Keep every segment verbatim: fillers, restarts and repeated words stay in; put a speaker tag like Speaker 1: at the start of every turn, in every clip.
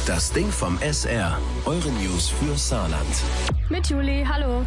Speaker 1: Das Ding vom S R. Eure News für Saarland.
Speaker 2: Mit Juli, hallo.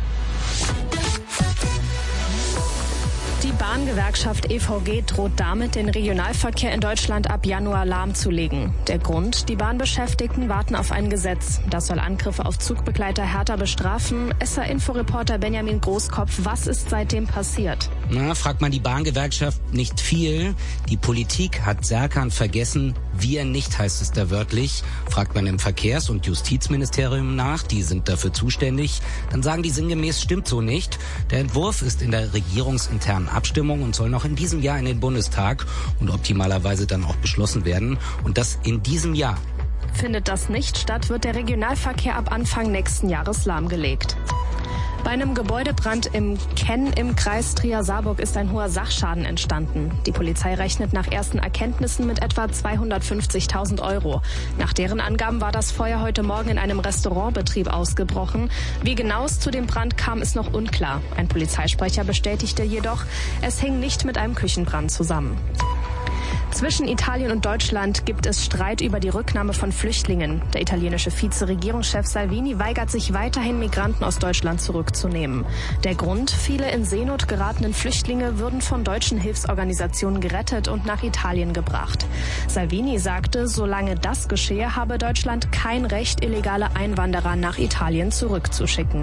Speaker 2: Die Bahngewerkschaft E V G droht damit, den Regionalverkehr in Deutschland ab Januar lahmzulegen. Der Grund? Die Bahnbeschäftigten warten auf ein Gesetz. Das soll Angriffe auf Zugbegleiter härter bestrafen. S R-Inforeporter Benjamin Großkopf, was ist seitdem passiert?
Speaker 3: Na, fragt man die Bahngewerkschaft nicht viel. Die Politik hat Serkan vergessen, wir nicht, heißt es da wörtlich. Fragt man im Verkehrs- und Justizministerium nach, die sind dafür zuständig, dann sagen die sinngemäß, stimmt so nicht. Der Entwurf ist in der regierungsinternen Abstimmung und soll noch in diesem Jahr in den Bundestag und optimalerweise dann auch beschlossen werden. Und das in diesem Jahr.
Speaker 2: Findet das nicht statt, wird der Regionalverkehr ab Anfang nächsten Jahres lahmgelegt. Bei einem Gebäudebrand im Kenn im Kreis Trier-Saarburg ist ein hoher Sachschaden entstanden. Die Polizei rechnet nach ersten Erkenntnissen mit etwa zweihundertfünfzigtausend Euro. Nach deren Angaben war das Feuer heute Morgen in einem Restaurantbetrieb ausgebrochen. Wie genau es zu dem Brand kam, ist noch unklar. Ein Polizeisprecher bestätigte jedoch, es hing nicht mit einem Küchenbrand zusammen. Zwischen Italien und Deutschland gibt es Streit über die Rücknahme von Flüchtlingen. Der italienische Vize-Regierungschef Salvini weigert sich weiterhin, Migranten aus Deutschland zurückzunehmen. Der Grund? Viele in Seenot geratenen Flüchtlinge würden von deutschen Hilfsorganisationen gerettet und nach Italien gebracht. Salvini sagte, solange das geschehe, habe Deutschland kein Recht, illegale Einwanderer nach Italien zurückzuschicken.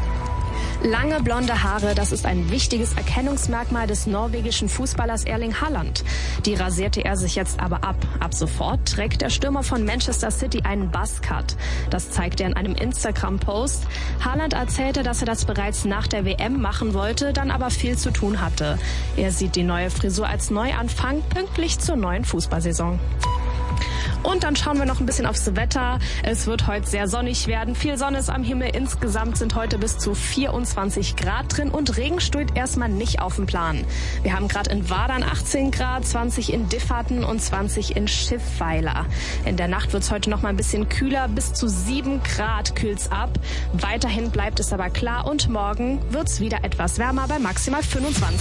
Speaker 2: Lange blonde Haare, das ist ein wichtiges Erkennungsmerkmal des norwegischen Fußballers Erling Haaland. Die rasierte er sich jetzt aber ab. Ab sofort trägt der Stürmer von Manchester City einen Buzzcut. Das zeigt er in einem Instagram-Post. Haaland erzählte, dass er das bereits nach der W M machen wollte, dann aber viel zu tun hatte. Er sieht die neue Frisur als Neuanfang, pünktlich zur neuen Fußballsaison. Und dann schauen wir noch ein bisschen aufs Wetter. Es wird heute sehr sonnig werden. Viel Sonne ist am Himmel. Insgesamt sind heute bis zu vierundzwanzig Grad drin und Regen steht erstmal nicht auf dem Plan. Wir haben gerade in Wadern achtzehn Grad, zwanzig in Diffaten und zwanzig in Schiffweiler. In der Nacht wird es heute noch mal ein bisschen kühler. Bis zu sieben Grad kühlt's ab. Weiterhin bleibt es aber klar und morgen wird's wieder etwas wärmer bei maximal fünfundzwanzig.